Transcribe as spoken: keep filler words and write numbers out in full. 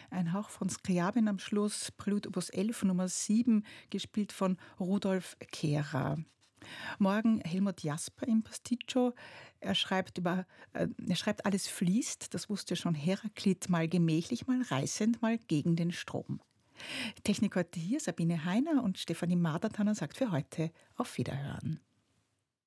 Ein Hauch von Scriabin am Schluss, Prelude Opus elf Nummer sieben, gespielt von Rudolf Kehrer. Morgen Helmut Jasper im Pasticcio. Er schreibt über, äh, er schreibt, alles fließt, das wusste schon Heraklit, mal gemächlich, mal reißend, mal gegen den Strom. Technik heute hier, Sabine Heiner, und Stefanie Madertanner sagt für heute auf Wiederhören.